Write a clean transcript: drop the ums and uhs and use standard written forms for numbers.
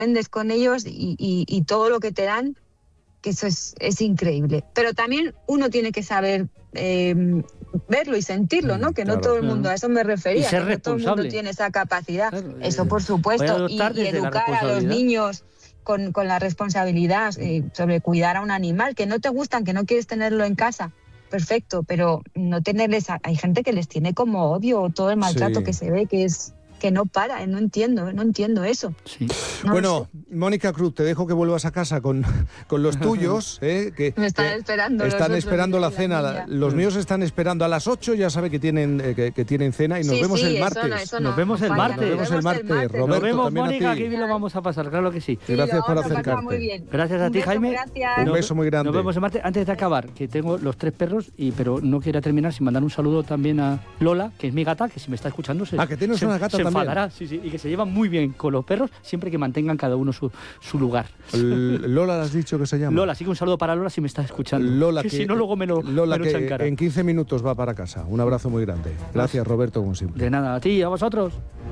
aprendes con ellos y todo lo que te dan, que eso es increíble. Pero también uno tiene que saber verlo y sentirlo, ¿no? Que claro, no todo el mundo, a eso me refería, que no todo el mundo tiene esa capacidad. Claro, eso por supuesto, y educar a los niños con la responsabilidad sobre cuidar a un animal, que no te gustan, que no quieres tenerlo en casa. Perfecto, pero no tenerles... Hay gente que les tiene como odio, todo el maltrato que se ve, que no para, no entiendo eso. Sí. No bueno, Mónica Cruz, te dejo que vuelvas a casa con los tuyos, que me están esperando. Están esperando la cena. Los míos están esperando a las 8, ya sabe que tienen cena y nos vemos el martes. Nos vemos el martes. Nos vemos el martes. Roberto, nos vemos, también Mónica, a ti. que bien lo vamos a pasar, claro que sí. Gracias por acercarte. Muy bien. Gracias a ti, Jaime. Gracias. Un beso muy grande. Nos vemos el martes. Antes de acabar, que tengo los 3 perros, pero no quiero terminar sin mandar un saludo también a Lola, que es mi gata, que si me está escuchando que tienes una gata se también. Enfadará, sí, y que se llevan muy bien con los perros, siempre que mantengan cada uno su lugar. Lola, ¿le has dicho que se llama? Lola, así que un saludo para Lola si me está escuchando. Lola, que si no luego me lo echan cara. En 15 minutos va para casa. Un abrazo muy grande. Gracias, Roberto, como siempre. De nada, a ti y a vosotros.